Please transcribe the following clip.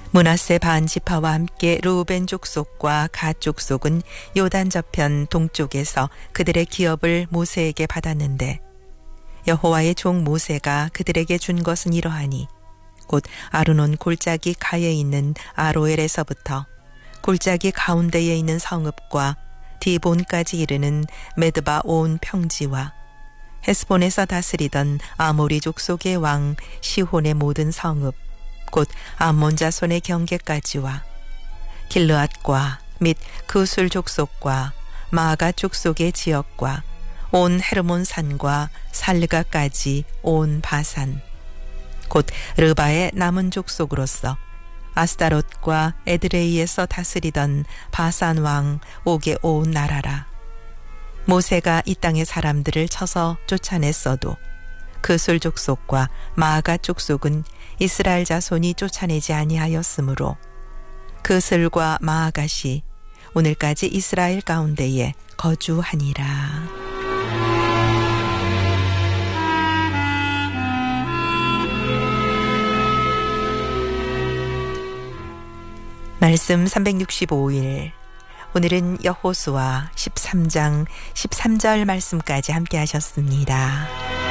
므낫세 반 지파와 함께 르우벤 족속과 갓 족속은 요단 저편 동쪽에서 그들의 기업을 모세에게 받았는데 여호와의 종 모세가 그들에게 준 것은 이러하니 곧 아르논 골짜기 가에 있는 아로엘에서부터 골짜기 가운데에 있는 성읍과 디본까지 이르는 메드바 온 평지와 헤스본에서 다스리던 아모리 족속의 왕 시혼의 모든 성읍 곧 암몬 자손의 경계까지와 길르앗과 및 그술 족속과 마가 족속의 지역과 온 헤르몬 산과 살르가까지 온 바산 곧 르바의 남은 족속으로서 아스타롯과 에드레이에서 다스리던 바산 왕 옥의 온 나라라. 모세가 이 땅의 사람들을 쳐서 쫓아냈어도 그술 족속과 마가 족속은 이스라엘 자손이 쫓아내지 아니하였으므로 그슬과 마아갓이 오늘까지 이스라엘 가운데에 거주하니라. 말씀 365일. 오늘은 여호수아 13장 13절 말씀까지 함께 하셨습니다.